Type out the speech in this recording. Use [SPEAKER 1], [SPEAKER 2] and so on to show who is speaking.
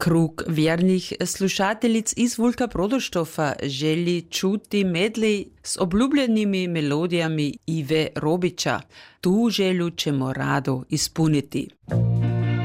[SPEAKER 1] Krug vjernih slušateljic iz Vulka Prodoštova želi čuti medley s obljubljenimi melodijami Ive Robića. Tu želju ćemo rado ispuniti.